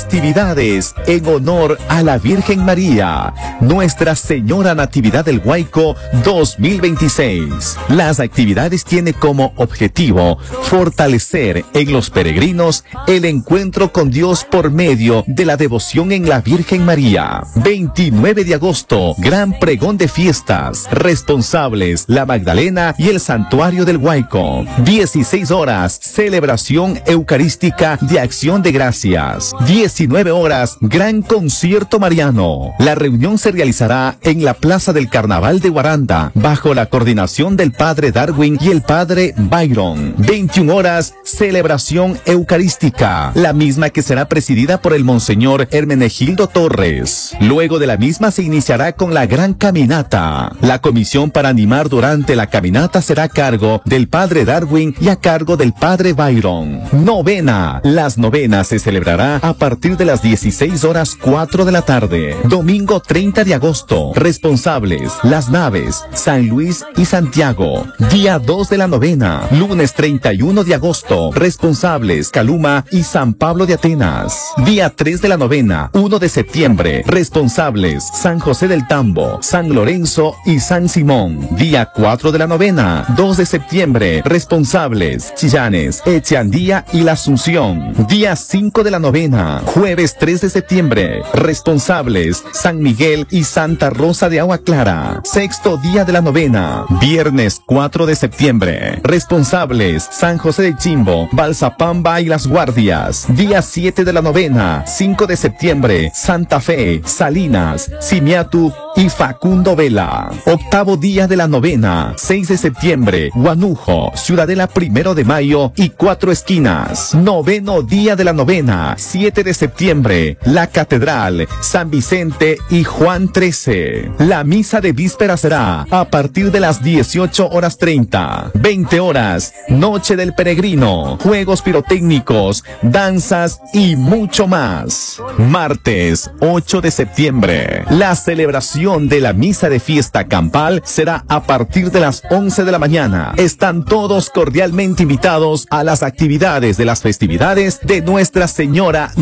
Festividades en honor a la Virgen María, Nuestra Señora Natividad del Guayco 2026. Las actividades tienen como objetivo fortalecer en los peregrinos el encuentro con Dios por medio de la devoción en la Virgen María. 29 de agosto, gran pregón de fiestas. Responsables, la Magdalena y el Santuario del Guayco. 16 horas, celebración eucarística de Acción de Gracias. 19 horas, gran concierto mariano. La reunión se realizará en la Plaza del Carnaval de Guaranda, bajo la coordinación del Padre Darwin y el Padre Byron. 21 horas, celebración eucarística, la misma que será presidida por el Monseñor Hermenegildo Torres. Luego de la misma se iniciará con la gran caminata. La comisión para animar durante la caminata será a cargo del Padre Darwin y a cargo del Padre Byron. Novena. Las novenas se celebrará a partir de las 16:04 de la tarde. Domingo 30 de agosto. Responsables, Las Naves, San Luis y Santiago. Día 2 de la novena. Lunes 31 de agosto. Responsables, Caluma y San Pablo de Atenas. Día 3 de la novena. 1 de septiembre. Responsables, San José del Tambo, San Lorenzo y San Simón. Día 4 de la novena. 2 de septiembre. Responsables, Chillanes, Echeandía y La Asunción. Día 5 de la novena. Jueves 3 de septiembre. Responsables, San Miguel y Santa Rosa de Agua Clara. Sexto día de la novena. Viernes 4 de septiembre. Responsables, San José de Chimbo, Balsapamba y Las Guardias. Día 7 de la novena. 5 de septiembre. Santa Fe, Salinas, Simiatu y Facundo Vela. Octavo día de la novena. 6 de septiembre. Guanujo, Ciudadela 1 de Mayo y Cuatro Esquinas. Noveno día de la novena. 7 de septiembre. La Catedral, San Vicente y Juan 13. La misa de víspera será a partir de las 18:30. 20 horas. Noche del Peregrino. Juegos pirotécnicos, danzas y mucho más. Martes 8 de septiembre. La celebración de la misa de fiesta campal será a partir de las 11 de la mañana. Están todos cordialmente invitados a las actividades de las festividades de Nuestra Señora